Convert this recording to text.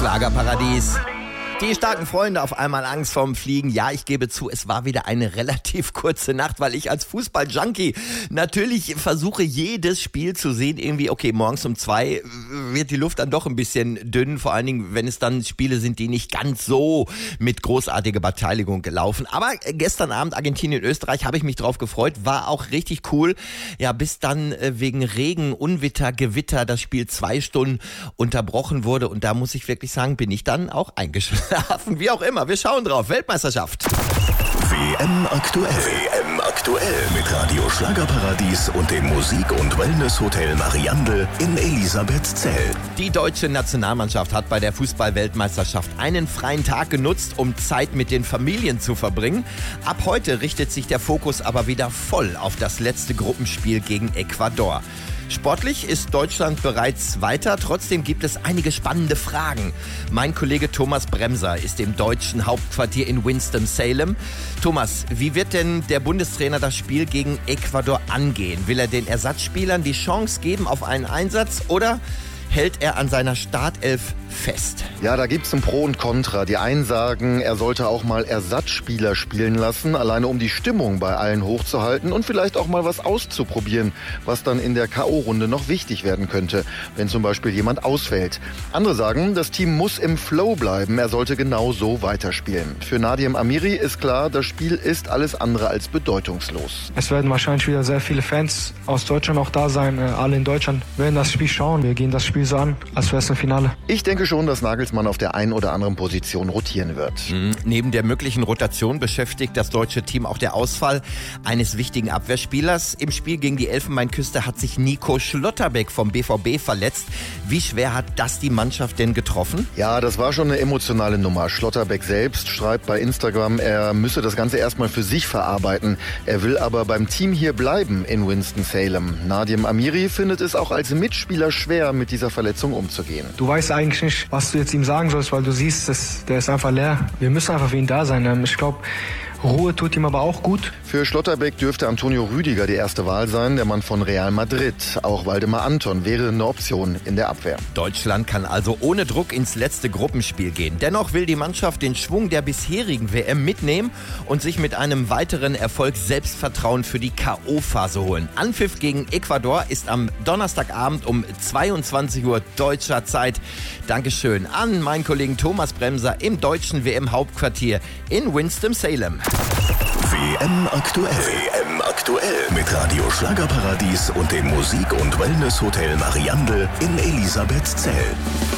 Schlagerparadies. Die starken Freunde, auf einmal Angst vorm Fliegen. Ja, ich gebe zu, es war wieder eine relativ kurze Nacht, weil ich als Fußball-Junkie natürlich versuche, jedes Spiel zu sehen. Irgendwie, okay, morgens um 2 wird die Luft dann doch ein bisschen dünn. Vor allen Dingen, wenn es dann Spiele sind, die nicht ganz so mit großartiger Beteiligung gelaufen. Aber gestern Abend Argentinien, Österreich, habe ich mich drauf gefreut. War auch richtig cool. Ja, bis dann wegen Regen, Unwetter, Gewitter das Spiel 2 Stunden unterbrochen wurde. Und da muss ich wirklich sagen, bin ich dann auch eingeschlafen. Wie auch immer, wir schauen drauf. Weltmeisterschaft. WM aktuell. WM aktuell mit Radio Schlagerparadies und dem Musik- und Wellness-Hotel Mariandel in Elisabethzell. Die deutsche Nationalmannschaft hat bei der Fußball-Weltmeisterschaft einen freien Tag genutzt, um Zeit mit den Familien zu verbringen. Ab heute richtet sich der Fokus aber wieder voll auf das letzte Gruppenspiel gegen Ecuador. Sportlich ist Deutschland bereits weiter, trotzdem gibt es einige spannende Fragen. Mein Kollege Thomas Bremser ist im deutschen Hauptquartier in Winston-Salem. Thomas, wie wird denn der Bundestrainer das Spiel gegen Ecuador angehen? Will er den Ersatzspielern die Chance geben auf einen Einsatz oder hält er an seiner Startelf fest? Ja, da gibt's ein Pro und Contra. Die einen sagen, er sollte auch mal Ersatzspieler spielen lassen, alleine um die Stimmung bei allen hochzuhalten und vielleicht auch mal was auszuprobieren, was dann in der K.O.-Runde noch wichtig werden könnte, wenn zum Beispiel jemand ausfällt. Andere sagen, das Team muss im Flow bleiben, er sollte genau so weiterspielen. Für Nadim Amiri ist klar, das Spiel ist alles andere als bedeutungslos. Es werden wahrscheinlich wieder sehr viele Fans aus Deutschland auch da sein. Alle in Deutschland werden das Spiel schauen. Wir gehen das Spiel so an, als wäre es ein Finale. Ich denke schon, dass Nagelsmann auf der einen oder anderen Position rotieren wird. Neben der möglichen Rotation beschäftigt das deutsche Team auch der Ausfall eines wichtigen Abwehrspielers. Im Spiel gegen die Elfenbeinküste hat sich Nico Schlotterbeck vom BVB verletzt. Wie schwer hat das die Mannschaft denn getroffen? Ja, das war schon eine emotionale Nummer. Schlotterbeck selbst schreibt bei Instagram, er müsse das Ganze erstmal für sich verarbeiten. Er will aber beim Team hier bleiben in Winston-Salem. Nadim Amiri findet es auch als Mitspieler schwer, mit dieser Verletzung umzugehen. Du weißt eigentlich nicht, was du jetzt ihm sagen sollst, weil du siehst, der ist einfach leer. Wir müssen einfach für ihn da sein. Ich glaube, Ruhe tut ihm aber auch gut. Für Schlotterbeck dürfte Antonio Rüdiger die erste Wahl sein, der Mann von Real Madrid. Auch Waldemar Anton wäre eine Option in der Abwehr. Deutschland kann also ohne Druck ins letzte Gruppenspiel gehen. Dennoch will die Mannschaft den Schwung der bisherigen WM mitnehmen und sich mit einem weiteren Erfolg Selbstvertrauen für die K.O.-Phase holen. Anpfiff gegen Ecuador ist am Donnerstagabend um 22 Uhr deutscher Zeit. Dankeschön an meinen Kollegen Thomas Bremser im deutschen WM-Hauptquartier in Winston-Salem. WM aktuell. WM aktuell mit Radio Schlagerparadies und dem Musik- und Wellness-Hotel Mariandel in Elisabethzell.